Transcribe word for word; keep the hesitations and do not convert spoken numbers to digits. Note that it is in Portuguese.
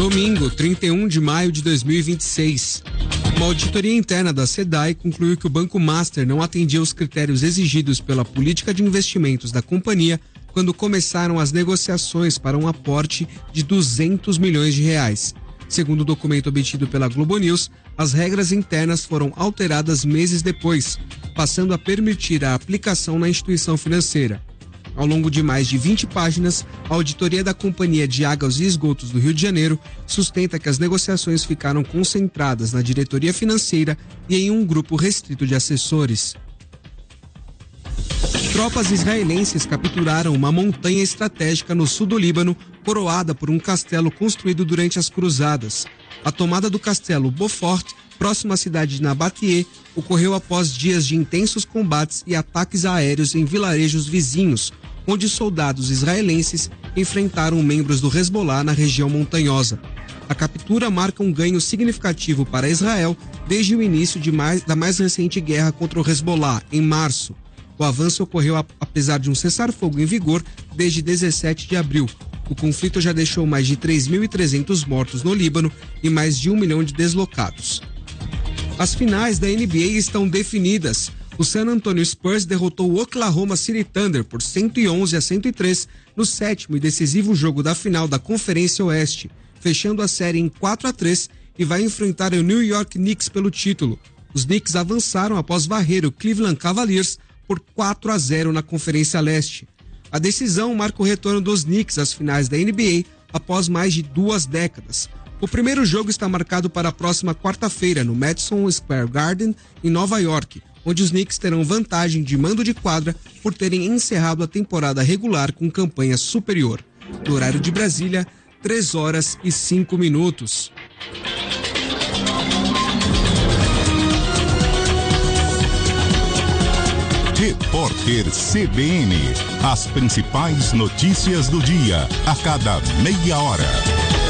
Domingo, trinta e um de maio de dois mil e vinte e seis. Uma auditoria interna da SEDAI concluiu que o Banco Master não atendia os critérios exigidos pela política de investimentos da companhia quando começaram as negociações para um aporte de duzentos milhões de reais. Segundo o documento obtido pela Globo News, as regras internas foram alteradas meses depois, passando a permitir a aplicação na instituição financeira. Ao longo de mais de vinte páginas, a auditoria da Companhia de Águas e Esgotos do Rio de Janeiro sustenta que as negociações ficaram concentradas na diretoria financeira e em um grupo restrito de assessores. Tropas israelenses capturaram uma montanha estratégica no sul do Líbano, coroada por um castelo construído durante as cruzadas. A tomada do castelo Beaufort, próximo à cidade de Nabatie, ocorreu após dias de intensos combates e ataques aéreos em vilarejos vizinhos, onde soldados israelenses enfrentaram membros do Hezbollah na região montanhosa. A captura marca um ganho significativo para Israel desde o início de mais, da mais recente guerra contra o Hezbollah, em março. O avanço ocorreu a, apesar de um cessar-fogo em vigor desde dezessete de abril. O conflito já deixou mais de três mil e trezentos mortos no Líbano e mais de um milhão de deslocados. As finais da N B A estão definidas. O San Antonio Spurs derrotou o Oklahoma City Thunder por cento e onze a cento e três no sétimo e decisivo jogo da final da Conferência Oeste, fechando a série em quatro a três e vai enfrentar o New York Knicks pelo título. Os Knicks avançaram após varrer o Cleveland Cavaliers por quatro a zero na Conferência Leste. A decisão marca o retorno dos Knicks às finais da N B A após mais de duas décadas. O primeiro jogo está marcado para a próxima quarta-feira no Madison Square Garden, em Nova York, onde os Knicks terão vantagem de mando de quadra por terem encerrado a temporada regular com campanha superior. No horário de Brasília, três horas e cinco minutos. Repórter C B N. As principais notícias do dia, a cada meia hora.